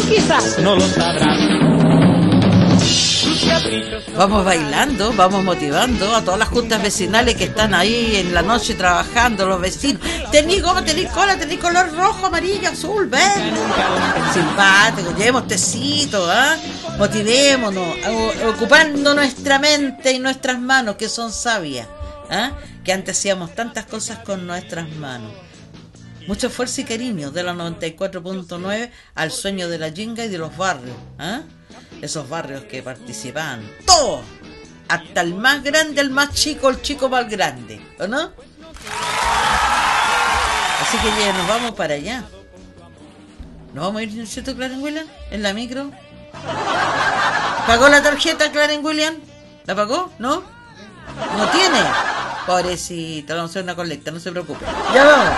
quizás no lo sabrás. Vamos bailando, vamos motivando a todas las juntas vecinales que están ahí en la noche trabajando, los vecinos. Tenís goma, tenís cola, tenís color rojo, amarillo, azul, verde. Simpático, llevemos tecito, ¿ah? Motivémonos, ocupando nuestra mente y nuestras manos, que son sabias, ¿ah? Que antes hacíamos tantas cosas con nuestras manos. Mucha fuerza y cariño de la 94.9 al sueño de la Yinga y de los barrios, ¿ah? Esos barrios que participaban, todos, hasta el más grande, el más chico, el chico más grande, ¿o no? Así que ya nos vamos para allá. ¿Nos vamos a ir, ¿cierto, Clarence William? ¿En la micro? ¿Pagó la tarjeta, Clarence William? ¿La pagó? ¿No? ¿No tiene? Pobrecita, vamos a hacer una colecta, no se preocupe. Ya vamos.